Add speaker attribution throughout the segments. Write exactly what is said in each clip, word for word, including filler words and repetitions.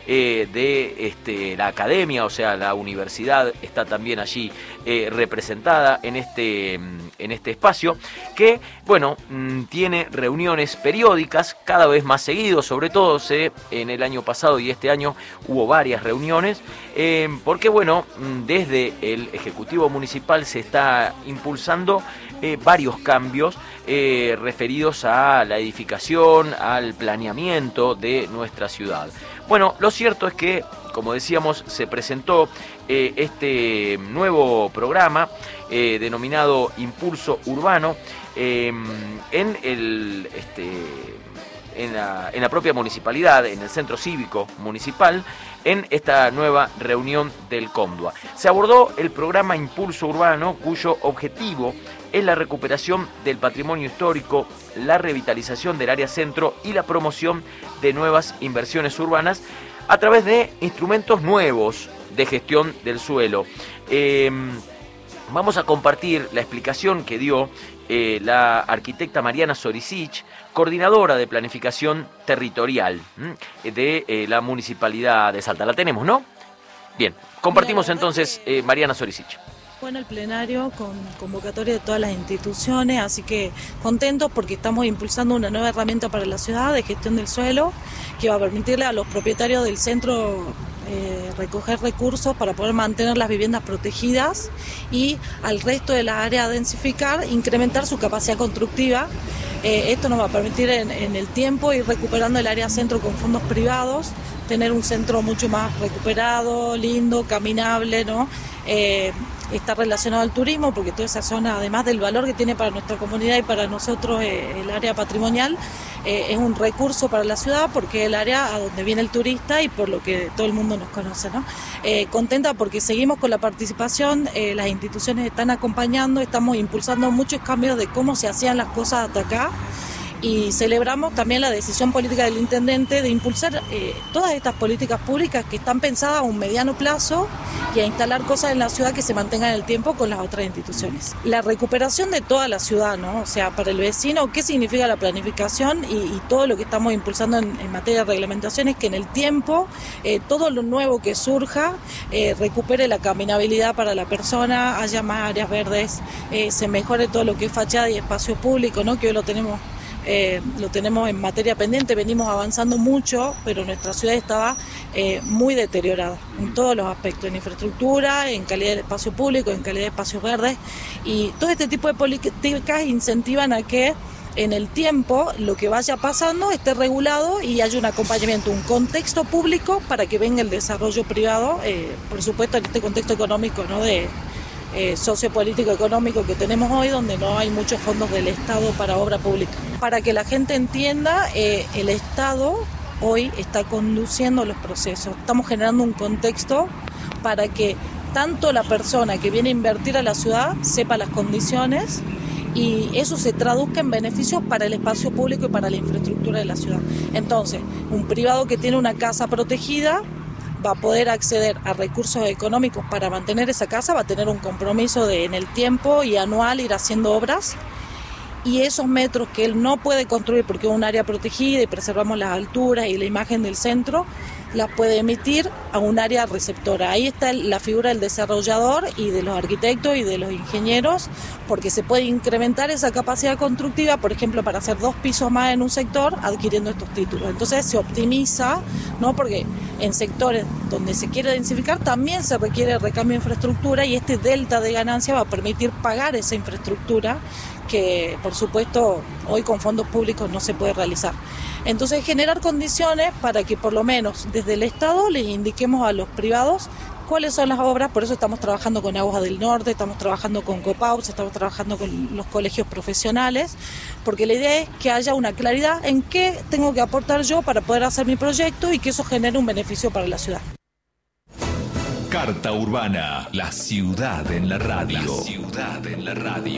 Speaker 1: eh, de este, la academia, o sea, la universidad está también allí eh, representada en este, en este espacio, que, bueno, tiene reuniones periódicas, cada vez más seguido, sobre todo se, en el año pasado y este año hubo varias reuniones, eh, porque, bueno, desde el Ejecutivo Municipal se está impulsando eh, varios cambios eh, referidos a la edificación, al planeamiento de nuestra ciudad. Bueno, lo cierto es que, como decíamos, se presentó eh, este nuevo programa eh, denominado Impulso Urbano eh, en el este, en la, en la propia municipalidad, en el centro cívico municipal, en esta nueva reunión del COMDUA. Se abordó el programa Impulso Urbano, cuyo objetivo es la recuperación del patrimonio histórico, la revitalización del área centro y la promoción de nuevas inversiones urbanas a través de instrumentos nuevos de gestión del suelo. Eh, vamos a compartir la explicación que dio eh, la arquitecta Mariana Soricich, coordinadora de planificación territorial ¿m? de eh, la Municipalidad de Salta. La tenemos, ¿no? Bien, compartimos entonces eh, Mariana Soricich.
Speaker 2: Bueno, el plenario con convocatoria de todas las instituciones, así que contentos porque estamos impulsando una nueva herramienta para la ciudad de gestión del suelo que va a permitirle a los propietarios del centro eh, recoger recursos para poder mantener las viviendas protegidas y al resto de la área a densificar, incrementar su capacidad constructiva. Eh, esto nos va a permitir en, en el tiempo ir recuperando el área centro con fondos privados, tener un centro mucho más recuperado, lindo, caminable, ¿no? Eh, está relacionado al turismo porque toda esa zona, además del valor que tiene para nuestra comunidad y para nosotros eh, el área patrimonial, eh, es un recurso para la ciudad porque es el área a donde viene el turista y por lo que todo el mundo nos conoce, ¿no? Eh, contenta porque seguimos con la participación, eh, las instituciones están acompañando, estamos impulsando muchos cambios de cómo se hacían las cosas hasta acá. Y celebramos también la decisión política del intendente de impulsar eh, todas estas políticas públicas que están pensadas a un mediano plazo y a instalar cosas en la ciudad que se mantengan en el tiempo con las otras instituciones. La recuperación de toda la ciudad, ¿no? O sea, para el vecino, ¿qué significa la planificación? Y, y todo lo que estamos impulsando en, en materia de reglamentación es que en el tiempo eh, todo lo nuevo que surja eh, recupere la caminabilidad para la persona, haya más áreas verdes, eh, se mejore todo lo que es fachada y espacio público, ¿no? Que hoy lo tenemos Eh, lo tenemos en materia pendiente, venimos avanzando mucho, pero nuestra ciudad estaba eh, muy deteriorada en todos los aspectos, en infraestructura, en calidad del espacio público, en calidad de espacios verdes, y todo este tipo de políticas incentivan a que en el tiempo lo que vaya pasando esté regulado y haya un acompañamiento, un contexto público para que venga el desarrollo privado, eh, por supuesto en este contexto económico, ¿no? de Eh, sociopolítico económico que tenemos hoy, donde no hay muchos fondos del Estado para obra pública. Para que la gente entienda, eh, el Estado hoy está conduciendo los procesos. Estamos generando un contexto para que tanto la persona que viene a invertir a la ciudad sepa las condiciones y eso se traduzca en beneficios para el espacio público y para la infraestructura de la ciudad. Entonces, un privado que tiene una casa protegida va a poder acceder a recursos económicos para mantener esa casa, va a tener un compromiso de en el tiempo y anual ir haciendo obras, y esos metros que él no puede construir porque es un área protegida y preservamos las alturas y la imagen del centro, las puede emitir a un área receptora. Ahí está la figura del desarrollador y de los arquitectos y de los ingenieros, porque se puede incrementar esa capacidad constructiva, por ejemplo, para hacer dos pisos más en un sector, adquiriendo estos títulos. Entonces se optimiza, ¿no? Porque en sectores donde se quiere densificar también se requiere recambio de infraestructura y este delta de ganancia va a permitir pagar esa infraestructura que, por supuesto, hoy con fondos públicos no se puede realizar. Entonces, generar condiciones para que por lo menos desde el Estado les indiquemos a los privados cuáles son las obras. Por eso estamos trabajando con Aguas del Norte, estamos trabajando con Copauts, estamos trabajando con los colegios profesionales, porque la idea es que haya una claridad en qué tengo que aportar yo para poder hacer mi proyecto y que eso genere un beneficio para la ciudad.
Speaker 3: Carta Urbana, la ciudad en la radio. La ciudad en la radio.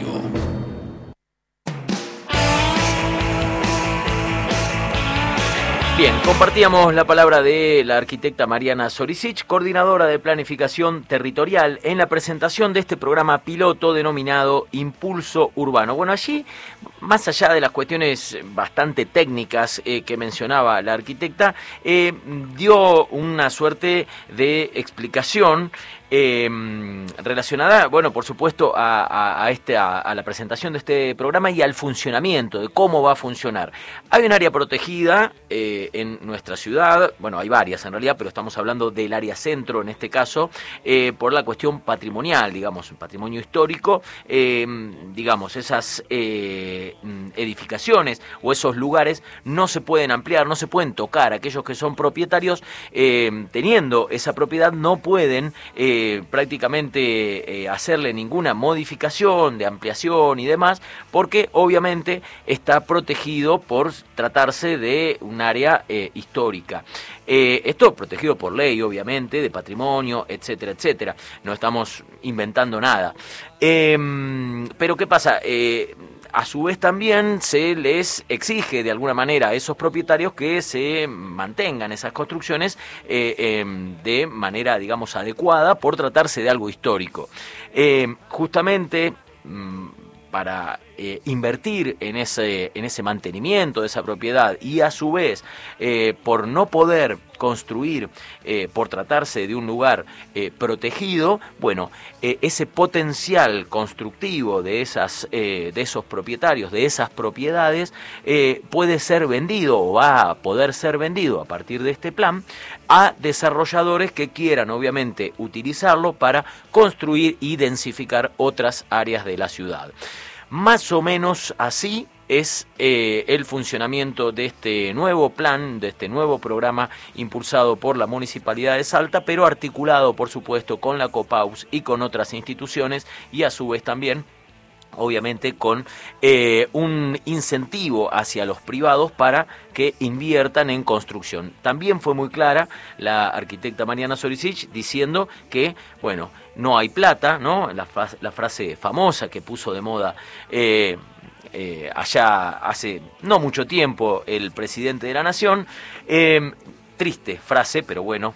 Speaker 1: Bien, compartíamos la palabra de la arquitecta Mariana Soricic, coordinadora de planificación territorial, en la presentación de este programa piloto denominado Impulso Urbano. Bueno, allí, más allá de las cuestiones bastante técnicas eh, que mencionaba la arquitecta, eh, dio una suerte de explicación Eh, relacionada, bueno, por supuesto, a, a, a, este, a, a la presentación de este programa y al funcionamiento, de cómo va a funcionar. Hay un área protegida eh, en nuestra ciudad, bueno, hay varias en realidad, pero estamos hablando del área centro en este caso, eh, por la cuestión patrimonial, digamos, patrimonio histórico, eh, digamos, esas eh, edificaciones o esos lugares no se pueden ampliar, no se pueden tocar. Aquellos que son propietarios, eh, teniendo esa propiedad, no pueden eh, Eh, prácticamente eh, hacerle ninguna modificación de ampliación y demás, porque obviamente está protegido por tratarse de un área eh, histórica. Eh, esto protegido por ley, obviamente, de patrimonio, etcétera, etcétera. No estamos inventando nada. Eh, pero ¿qué pasa? Eh, A su vez también se les exige de alguna manera a esos propietarios que se mantengan esas construcciones eh, eh, de manera, digamos, adecuada por tratarse de algo histórico. Eh, justamente mmm, para eh, invertir en ese, en ese mantenimiento de esa propiedad y a su vez eh, por no poder construir, eh, por tratarse de un lugar eh, protegido, bueno, eh, ese potencial constructivo de, esas, eh, de esos propietarios, de esas propiedades, eh, puede ser vendido o va a poder ser vendido a partir de este plan a desarrolladores que quieran obviamente utilizarlo para construir y densificar otras áreas de la ciudad. Más o menos así es eh, el funcionamiento de este nuevo plan, de este nuevo programa impulsado por la Municipalidad de Salta, pero articulado, por supuesto, con la COPAUS y con otras instituciones y a su vez también, obviamente, con eh, un incentivo hacia los privados para que inviertan en construcción. También fue muy clara la arquitecta Mariana Soricic diciendo que, bueno, no hay plata, ¿no? La, la frase famosa que puso de moda eh, eh, allá hace no mucho tiempo el presidente de la Nación. Eh, Triste frase, pero bueno,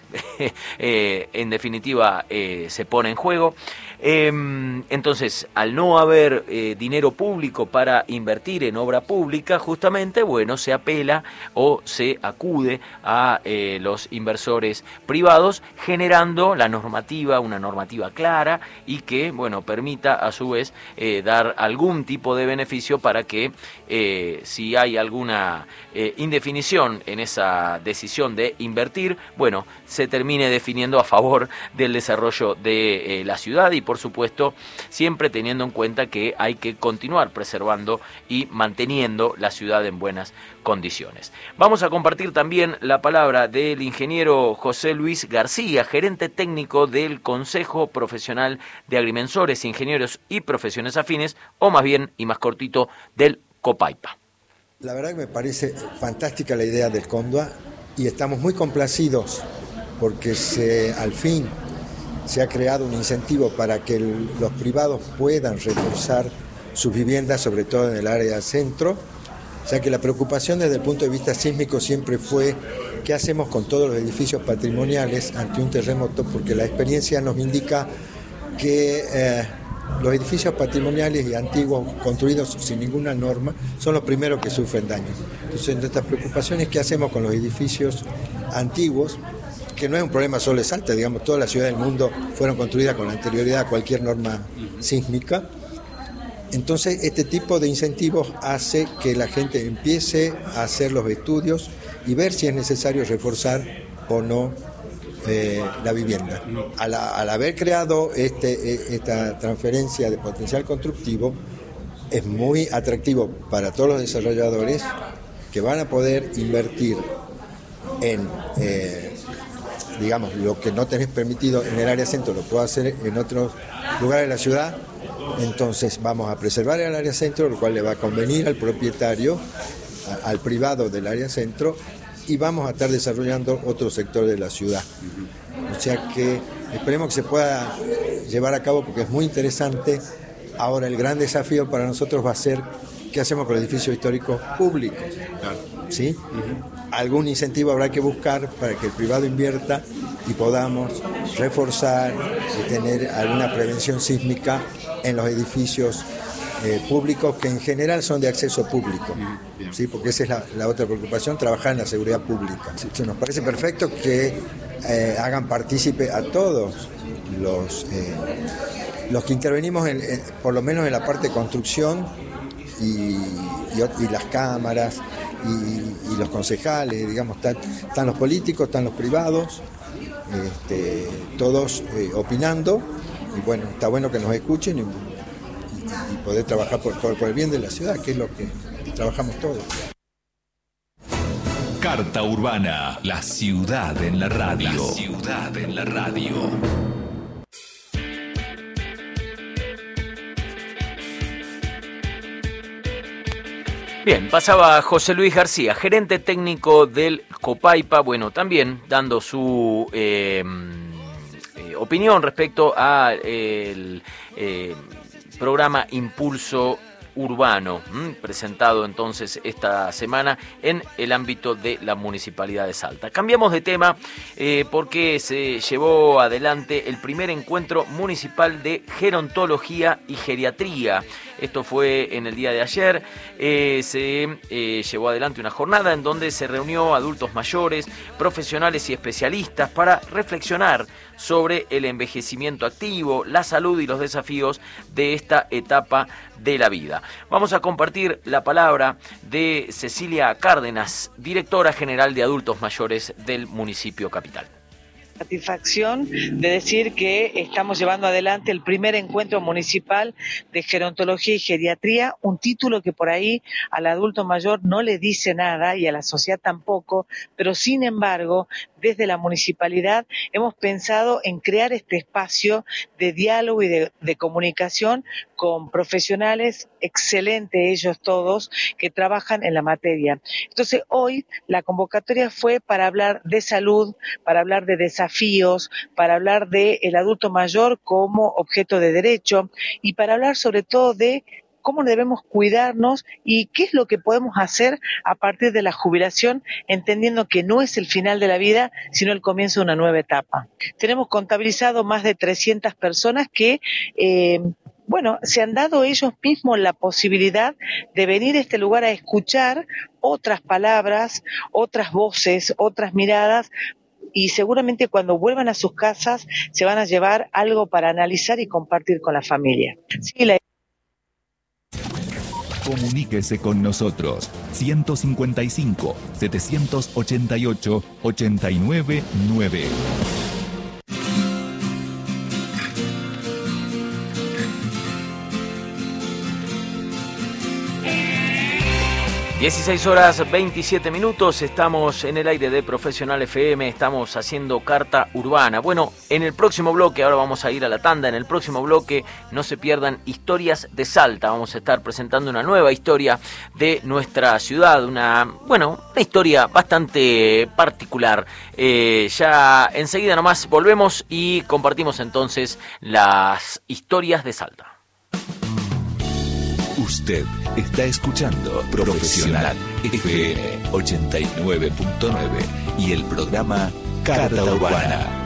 Speaker 1: eh, en definitiva eh, se pone en juego. Eh, entonces, al no haber eh, dinero público para invertir en obra pública, justamente, bueno, se apela o se acude a eh, los inversores privados, generando la normativa, una normativa clara y que, bueno, permita a su vez eh, dar algún tipo de beneficio para que eh, si hay alguna eh, indefinición en esa decisión de invertir, bueno, se termine definiendo a favor del desarrollo de eh, la ciudad y por supuesto siempre teniendo en cuenta que hay que continuar preservando y manteniendo la ciudad en buenas condiciones. Vamos a compartir también la palabra del ingeniero José Luis García, gerente técnico del Consejo Profesional de Agrimensores, Ingenieros y Profesiones Afines, o más bien y más cortito, del COPAIPA.
Speaker 4: La verdad que me parece fantástica la idea del CONDUA y estamos muy complacidos porque se, al fin se ha creado un incentivo para que el, los privados puedan reforzar sus viviendas, sobre todo en el área centro, ya que la preocupación desde el punto de vista sísmico siempre fue qué hacemos con todos los edificios patrimoniales ante un terremoto, porque la experiencia nos indica que eh, los edificios patrimoniales y antiguos construidos sin ninguna norma son los primeros que sufren daños. Entonces, nuestra preocupación es qué hacemos con los edificios antiguos, que no es un problema solo de Salta, digamos, todas las ciudades del mundo fueron construidas con anterioridad a cualquier norma sísmica. Entonces, este tipo de incentivos hace que la gente empiece a hacer los estudios y ver si es necesario reforzar o no eh, la vivienda. Al, al haber creado este, esta transferencia de potencial constructivo, es muy atractivo para todos los desarrolladores que van a poder invertir en, eh, digamos, lo que no tenés permitido en el área centro, lo puedo hacer en otros lugares de la ciudad. Entonces vamos a preservar el área centro, lo cual le va a convenir al propietario, a, al privado del área centro, y vamos a estar desarrollando otro sector de la ciudad. O sea que esperemos que se pueda llevar a cabo porque es muy interesante. Ahora el gran desafío para nosotros va a ser qué hacemos con los edificios históricos públicos. ¿sí? Uh-huh. Algún incentivo habrá que buscar para que el privado invierta y podamos reforzar y tener alguna prevención sísmica en los edificios eh, públicos que en general son de acceso público, uh-huh. ¿sí? Porque esa es la, la otra preocupación, trabajar en la seguridad pública. Sí, nos parece perfecto que eh, hagan partícipe a todos los, eh, los que intervenimos, en, en, por lo menos en la parte de construcción y, y, y las cámaras y, y los concejales, digamos, están, están los políticos, están los privados, este, todos eh, opinando, y bueno, está bueno que nos escuchen y, y, y poder trabajar por, por, por el bien de la ciudad, que es lo que trabajamos todos.
Speaker 3: Carta Urbana, la ciudad en la radio. La ciudad en la radio.
Speaker 1: Bien, pasaba José Luis García, gerente técnico del Copaipa, bueno, también dando su eh, eh, opinión respecto al eh, programa Impulso Urbano, ¿m? presentado entonces esta semana en el ámbito de la Municipalidad de Salta. Cambiamos de tema eh, porque se llevó adelante el primer encuentro municipal de gerontología y geriatría. Esto fue en el día de ayer. Eh, se eh, llevó adelante una jornada en donde se reunió adultos mayores, profesionales y especialistas para reflexionar sobre el envejecimiento activo, la salud y los desafíos de esta etapa de la vida. Vamos a compartir la palabra de Cecilia Cárdenas, directora general de adultos mayores del municipio capital.
Speaker 5: Satisfacción de decir que estamos llevando adelante el primer encuentro municipal de gerontología y geriatría, un título que por ahí al adulto mayor no le dice nada y a la sociedad tampoco, pero sin embargo, desde la municipalidad hemos pensado en crear este espacio de diálogo y de, de comunicación con profesionales excelentes, ellos todos, que trabajan en la materia. Entonces hoy la convocatoria fue para hablar de salud, para hablar de desafíos, para hablar del adulto mayor como objeto de derecho y para hablar sobre todo de cómo debemos cuidarnos y qué es lo que podemos hacer a partir de la jubilación, entendiendo que no es el final de la vida, sino el comienzo de una nueva etapa. Tenemos contabilizado más de trescientas personas que, eh, bueno, se han dado ellos mismos la posibilidad de venir a este lugar a escuchar otras palabras, otras voces, otras miradas, y seguramente cuando vuelvan a sus casas se van a llevar algo para analizar y compartir con la familia. Sí, la
Speaker 3: Comuníquese con nosotros ciento cincuenta y cinco, setecientos ochenta y ocho, ochenta y nueve nueve.
Speaker 1: dieciséis horas veintisiete minutos, estamos en el aire de Profesional F M, estamos haciendo Carta Urbana. Bueno, en el próximo bloque, ahora vamos a ir a la tanda, en el próximo bloque no se pierdan Historias de Salta. Vamos a estar presentando una nueva historia de nuestra ciudad, una, bueno, una historia bastante particular. Eh, ya enseguida nomás volvemos y compartimos entonces las historias de Salta.
Speaker 3: Usted está escuchando Profesional F M ochenta y nueve punto nueve y el programa Carta Urbana.